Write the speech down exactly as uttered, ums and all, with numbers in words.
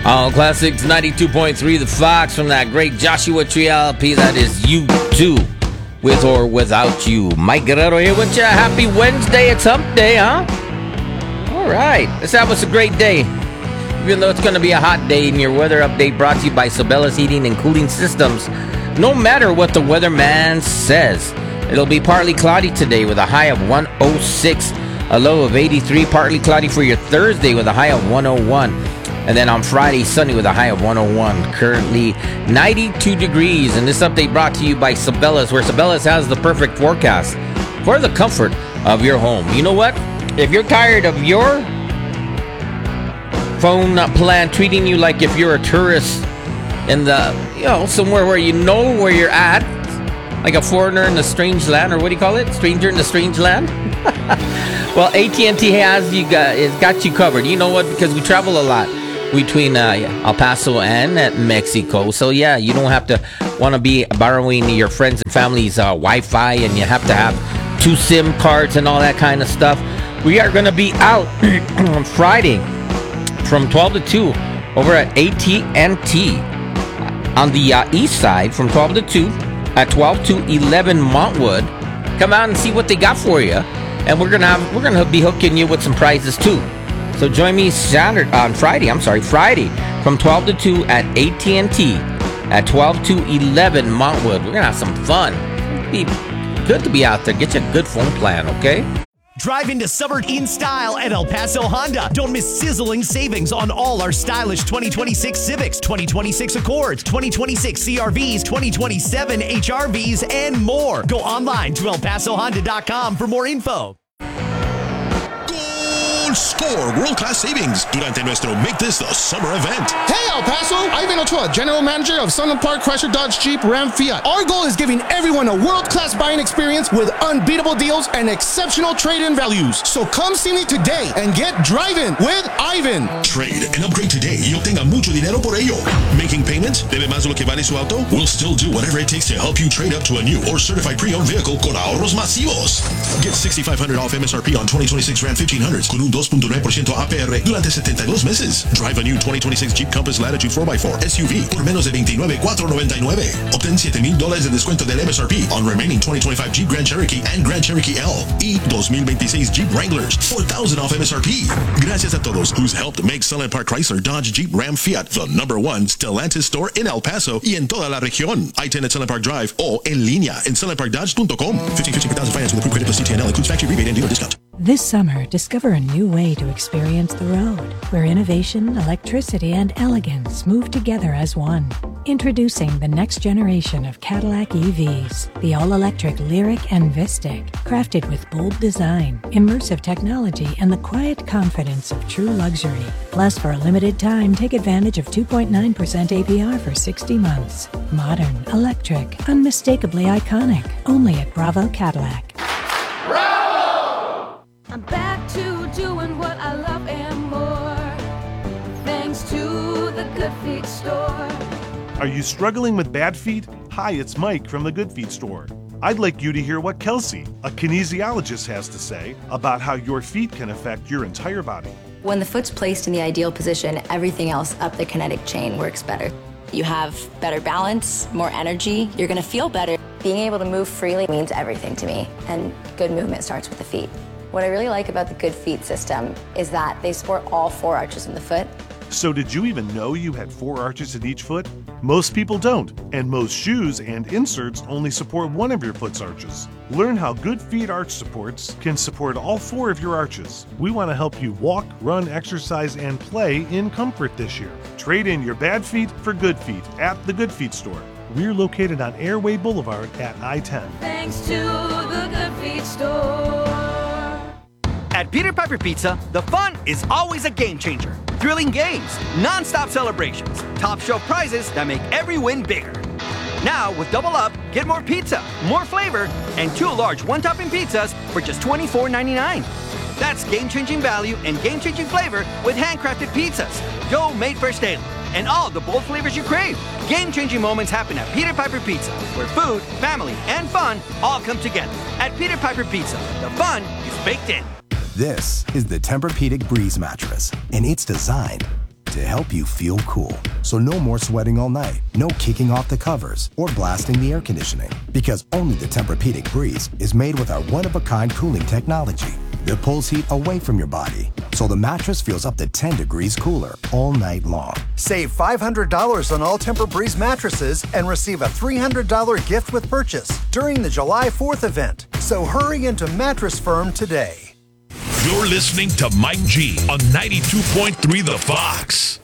All Classics ninety-two point three, The Fox, from that great Joshua Tree L P. That is You Too, With or Without You. Mike Guerrero here with you. Happy Wednesday. It's hump day, huh? All right. Let's have us a great day. Even though it's going to be a hot day, in your weather update brought to you by Sabella's Heating and Cooling Systems. No matter what the weatherman says, it'll be partly cloudy today with a high of one oh six, a low of eighty-three. Partly cloudy for your Thursday with a high of one oh one. And then on Friday, sunny with a high of one oh one. Currently ninety-two degrees. And this update brought to you by Sabella's, where Sabella's has the perfect forecast for the comfort of your home. You know what? If you're tired of your phone plan treating you like if you're a tourist in the, you know, somewhere where you know where you're at, like a foreigner in a strange land, or what do you call it? Stranger in a strange land? Well, A T and T has you got, it's got you covered. You know what? Because we travel a lot between uh, El Paso and uh, Mexico. So, yeah, you don't have to want to be borrowing your friends and family's uh, Wi-Fi, and you have to have two SIM cards and all that kind of stuff. We are going to be out on Friday from twelve to two over at A T and T on the uh, east side from twelve to two at twelve to eleven Montwood. Come out and see what they got for you. And we're going to have we're going to be hooking you with some prizes, too. So join me Saturday, on Friday, I'm sorry, Friday from twelve to two at A T and T at twelve to eleven Montwood. We're going to have some fun. It'll be good to be out there. Get you a good phone plan, okay? Drive into summer in style at El Paso Honda. Don't miss sizzling savings on all our stylish twenty twenty-six Civics, twenty twenty-six Accords, twenty twenty-six C R Vs, twenty twenty-seven H R Vs, and more. Go online to el paso honda dot com for more info. Score world-class savings durante nuestro Make This the Summer event. Hey, El Paso! Ivan Ochoa, General Manager of Sunland Park Chrysler Dodge Jeep Ram Fiat. Our goal is giving everyone a world-class buying experience with unbeatable deals and exceptional trade-in values. So come see me today and get driving with Ivan. Trade and upgrade today y obtenga mucho dinero por ello. Making payments? ¿Debe más de lo que vale su auto? We'll still do whatever it takes to help you trade up to a new or certified pre-owned vehicle con ahorros masivos. Get sixty-five hundred dollars off M S R P on twenty twenty-six Ram fifteen hundreds con un two point nine percent A P R durante setenta y dos meses. Drive a new twenty twenty-six Jeep Compass Latitude four by four S U V por menos de veintinueve mil cuatrocientos noventa y nueve. Obtén siete mil dólares de descuento del M S R P on remaining twenty twenty-five Jeep Grand Cherokee and Grand Cherokee L y twenty twenty-six Jeep Wranglers, four thousand off M S R P. Gracias a todos who's helped make Sunland Park Chrysler Dodge Jeep Ram Fiat the number one Stellantis store in El Paso y en toda la región. I ten at Sunland Park Drive o en línea en sunland park dodge dot com. fifteen fifteen per thousand finance with approved credit plus C T N L includes factory rebate and dealer discount. This summer, discover a new way to experience the road, where innovation, electricity, and elegance move together as one. Introducing the next generation of Cadillac E Vs, the all-electric Lyriq and Vistic, crafted with bold design, immersive technology, and the quiet confidence of true luxury. Plus, for a limited time, take advantage of two point nine percent A P R for sixty months. Modern, electric, unmistakably iconic, only at Bravo Cadillac. I'm back to doing what I love and more, thanks to the Good Feet store. Are you struggling with bad feet? Hi, it's Mike from the Good Feet store. I'd like you to hear what Kelsey, a kinesiologist, has to say about how your feet can affect your entire body. When the foot's placed in the ideal position, everything else up the kinetic chain works better. You have better balance, more energy, you're gonna feel better. Being able to move freely means everything to me, and good movement starts with the feet. What I really like about the Good Feet system is that they support all four arches in the foot. So did you even know you had four arches in each foot? Most people don't, and most shoes and inserts only support one of your foot's arches. Learn how Good Feet arch supports can support all four of your arches. We want to help you walk, run, exercise, and play in comfort this year. Trade in your bad feet for good feet at the Good Feet store. We're located on Airway Boulevard at I ten. Thanks to the Good Feet store. At Peter Piper Pizza, the fun is always a game changer. Thrilling games, non-stop celebrations, top shelf prizes that make every win bigger. Now, with Double Up, get more pizza, more flavor, and two large one-topping pizzas for just twenty-four ninety-nine. That's game-changing value and game-changing flavor with handcrafted pizzas, dough made fresh daily, and all the bold flavors you crave. Game-changing moments happen at Peter Piper Pizza, where food, family, and fun all come together. At Peter Piper Pizza, the fun is baked in. This is the Tempur-Pedic Breeze mattress, and it's designed to help you feel cool. So no more sweating all night, no kicking off the covers, or blasting the air conditioning. Because only the Tempur-Pedic Breeze is made with our one-of-a-kind cooling technology that pulls heat away from your body, so the mattress feels up to ten degrees cooler all night long. Save five hundred dollars on all Tempur-Breeze mattresses and receive a three hundred dollars gift with purchase during the July fourth event. So hurry into Mattress Firm today. You're listening to Mike G on ninety-two point three The Fox.